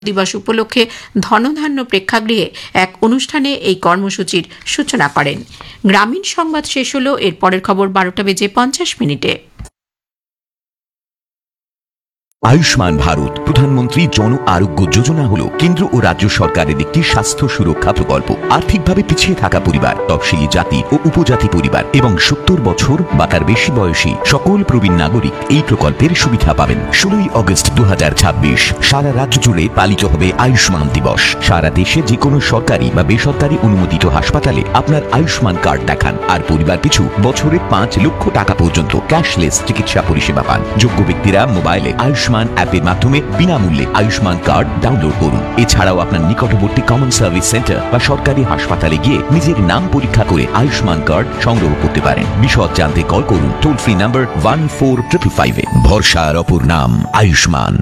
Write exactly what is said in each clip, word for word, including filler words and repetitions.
দিবস উপলক্ষে ধনধান্য প্রেক্ষাগৃহে এক অনুষ্ঠানে এই কর্মসূচির সূচনা করেন। গ্রামীণ সংবাদ শেষ হল। এর পরের খবর বারোটা বেজে পঞ্চাশ মিনিটে। আয়ুষ্মান ভারত প্রধানমন্ত্রী জন আরোগ্য যোজনা হল কেন্দ্র ও রাজ্য সরকারের একটি স্বাস্থ্য সুরক্ষা প্রকল্প। আর্থিকভাবে পিছিয়ে থাকা পরিবার, তফসিলি জাতি ও উপজাতি পরিবার এবং সত্তর বছর বা তার বেশি বয়সী সকল প্রবীণ নাগরিক এই প্রকল্পের সুবিধা পাবেন। ষোলোই অগস্ট দু হাজার ছাব্বিশ সারা রাজ্য জুড়ে পালিত হবে আয়ুষ্মান দিবস। সারা দেশে যে কোনো সরকারি বা বেসরকারি অনুমোদিত হাসপাতালে আপনার আয়ুষ্মান কার্ড দেখান আর পরিবার পিছু বছরে পাঁচ লক্ষ টাকা পর্যন্ত ক্যাশলেস চিকিৎসা পরিষেবা পান। যোগ্য ব্যক্তিরা মোবাইলে আয়ুষ্মান অ্যাপের মাধ্যমে বিনামূল্যে আয়ুষ্মান কার্ড ডাউনলোড করুন। এছাড়াও আপনার নিকটবর্তী কমন সার্ভিস সেন্টার বা সরকারি হাসপাতালে গিয়ে নিজের নাম পরীক্ষা করে আয়ুষ্মান কার্ড সংগ্রহ করতে পারেন। বিশদ জানতে কল করুন toll free number one four triple five এ। ভরসার অপর নাম আয়ুষ্মান।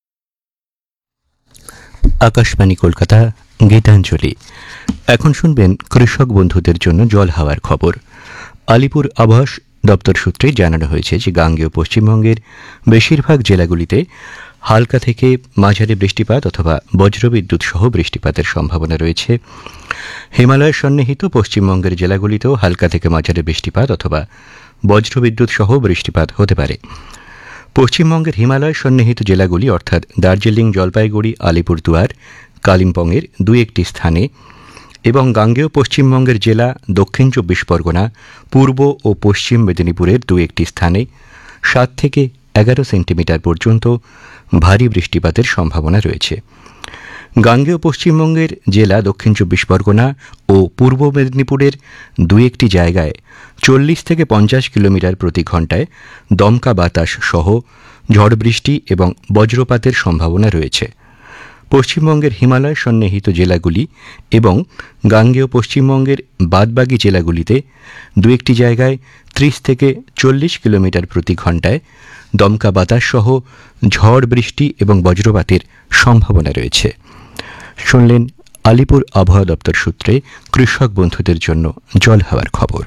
আকাশবাণী কলকাতা, গীতাঞ্জলি। এখন শুনবেন কৃষক বন্ধুদের জন্য জল হাওয়ার খবর। আলিপুর আবহাওয়া দপ্তর সূত্রে জানানো হয়েছে যে গাঙ্গেয় পশ্চিমবঙ্গের বেশিরভাগ জেলাগুলিতে হালকা থেকে মাঝারি বৃষ্টিপাত অথবা বজ্রবিদ্যুৎ সহ বৃষ্টিপাতের সম্ভাবনা রয়েছে। হিমালয় সন্নিহিত পশ্চিমবঙ্গের জেলাগুলিতেও হালকা থেকে মাঝারি বৃষ্টিপাত অথবা বজ্রবিদ্যুৎ সহ বৃষ্টিপাত হতে পারে। পশ্চিমবঙ্গের হিমালয় সন্নিহিত জেলাগুলি অর্থাৎ দার্জিলিং, জলপাইগুড়ি, আলিপুরদুয়ার, কালিম্পংয়ের দু একটি স্থানে এবং গাঙ্গেয় পশ্চিমবঙ্গের জেলা দক্ষিণ চব্বিশ পরগনা, পূর্ব ও পশ্চিম মেদিনীপুরের দু একটি স্থানে সাত থেকে এগারো সেন্টিমিটার পর্যন্ত ভারী বৃষ্টিপাতের সম্ভাবনা রয়েছে। গাঙ্গেয় পশ্চিমবঙ্গের জেলা দক্ষিণ চব্বিশ পরগনা ও পূর্ব মেদিনীপুরের দু একটি জায়গায় চল্লিশ থেকে পঞ্চাশ কিলোমিটার প্রতি ঘণ্টায় দমকা বাতাস সহ ঝড় বৃষ্টি এবং বজ্রপাতের সম্ভাবনা রয়েছে। পশ্চিমবঙ্গের হিমালয় সন্নিহিত জেলাগুলি এবং গাঙ্গেয় পশ্চিমবঙ্গের বাদবাকি জেলাগুলিতে দু একটি জায়গায় ত্রিশ থেকে চল্লিশ কিলোমিটার প্রতি ঘণ্টায় দমকা বাতাস সহ ঝড় বৃষ্টি এবং বজ্রপাতের সম্ভাবনা রয়েছে। শুনলেন আলিপুর আবহাওয়া দপ্তর সূত্রে কৃষক বন্ধুদের জন্য জল হাওয়ার খবর।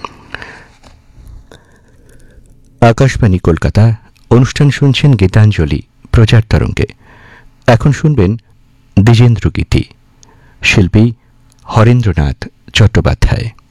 আকাশবাণী কলকাতা, অনুষ্ঠান শুনছেন গীতাঞ্জলি প্রচার তরঙ্গে। এখন শুনবেন দ্বিজেন্দ্র গীতি, শিল্পী হরেন্দ্রনাথ চট্টোপাধ্যায়।